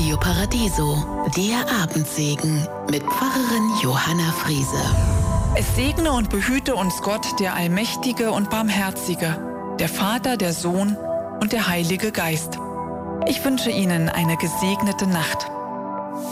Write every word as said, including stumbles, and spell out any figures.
Radio Paradiso, der Abendsegen mit Pfarrerin Johanna Friese. Es segne und behüte uns Gott, der Allmächtige und Barmherzige, der Vater, der Sohn und der Heilige Geist. Ich wünsche Ihnen eine gesegnete Nacht.